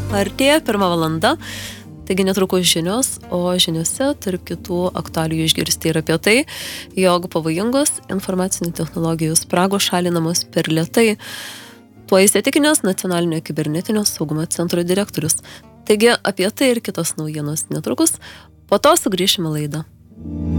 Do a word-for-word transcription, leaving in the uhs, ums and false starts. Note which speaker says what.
Speaker 1: Artėja pirma valanda, taigi netrukus žinios, o žiniose tarp kitų aktualijų išgirsti ir apie tai, jog pavojingos informacinių technologijų spragos šalinamos per lėtai. Tuo įsitikinęs Nacionalinio kibernetinio saugumo centro direktorius. Taigi apie tai ir kitos naujienos netrukus, po to sugrįšime laidą.